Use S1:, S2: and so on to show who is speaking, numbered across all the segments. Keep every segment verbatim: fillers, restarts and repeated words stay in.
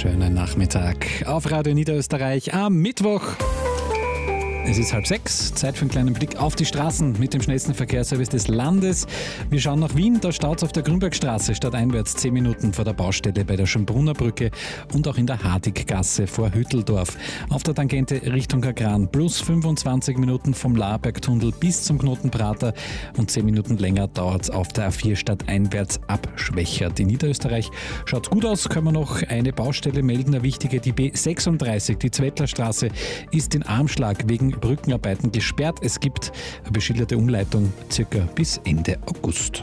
S1: Schönen Nachmittag auf Radio Niederösterreich am Mittwoch. Es ist halb sechs, Zeit für einen kleinen Blick auf die Straßen mit dem schnellsten Verkehrsservice des Landes. Wir schauen nach Wien, da staut es auf der Grünbergstraße stadteinwärts zehn Minuten vor der Baustelle bei der Schönbrunner Brücke und auch in der Hardiggasse vor Hütteldorf. Auf der Tangente Richtung Kagran plus fünfundzwanzig Minuten vom Laarbergtunnel bis zum Knotenprater und zehn Minuten länger dauert es auf der A vier stadteinwärts ab Schwächert. In Niederösterreich schaut gut aus, können wir noch eine Baustelle melden, eine wichtige, die B sechsunddreißig, die Zwettlerstraße, ist in Armschlag wegen Brückenarbeiten gesperrt. Es gibt eine beschilderte Umleitung circa bis Ende August.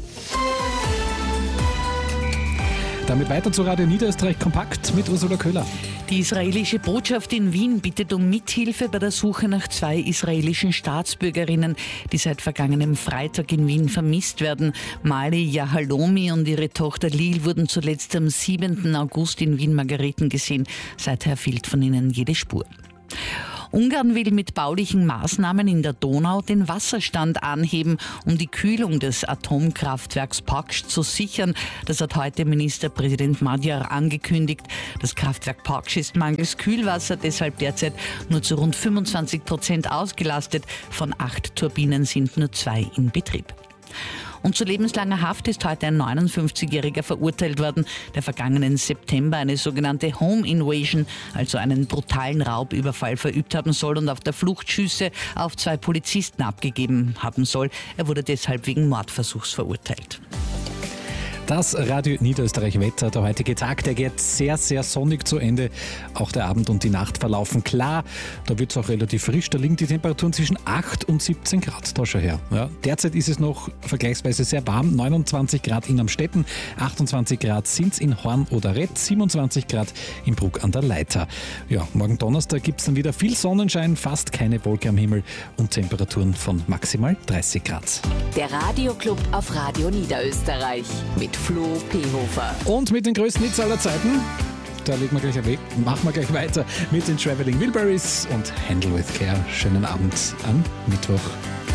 S1: Damit weiter zu Radio Niederösterreich Kompakt mit Ursula Köhler.
S2: Die israelische Botschaft in Wien bittet um Mithilfe bei der Suche nach zwei israelischen Staatsbürgerinnen, die seit vergangenem Freitag in Wien vermisst werden. Mali Yahalomi und ihre Tochter Lil wurden zuletzt am siebenten August in Wien-Margareten gesehen. Seither fehlt von ihnen jede Spur. Ungarn will mit baulichen Maßnahmen in der Donau den Wasserstand anheben, um die Kühlung des Atomkraftwerks Paks zu sichern. Das hat heute Ministerpräsident Magyar angekündigt. Das Kraftwerk Paks ist mangels Kühlwasser deshalb derzeit nur zu rund fünfundzwanzig Prozent ausgelastet. Von acht Turbinen sind nur zwei in Betrieb. Und zu lebenslanger Haft ist heute ein neunundfünfzigjähriger verurteilt worden, der vergangenen September eine sogenannte Home Invasion, also einen brutalen Raubüberfall verübt haben soll und auf der Flucht Schüsse auf zwei Polizisten abgegeben haben soll. Er wurde deshalb wegen Mordversuchs verurteilt.
S1: Das Radio Niederösterreich Wetter, der heutige Tag, der geht sehr, sehr sonnig zu Ende. Auch der Abend und die Nacht verlaufen klar. Da wird es auch relativ frisch. Da liegen die Temperaturen zwischen acht und siebzehn Grad. Da schon her. Ja, derzeit ist es noch vergleichsweise sehr warm. neunundzwanzig Grad in Amstetten, achtundzwanzig Grad sind es in Horn oder Rett, siebenundzwanzig Grad in Bruck an der Leitha. Ja, morgen Donnerstag gibt es dann wieder viel Sonnenschein, fast keine Wolke am Himmel und Temperaturen von maximal dreißig Grad.
S3: Der Radioclub auf Radio Niederösterreich mit Flo Pehofer.
S1: Und mit den größten Hits aller Zeiten, da legen wir gleich weg, machen wir gleich weiter mit den Traveling Wilburys und Handle with Care. Schönen Abend am Mittwoch.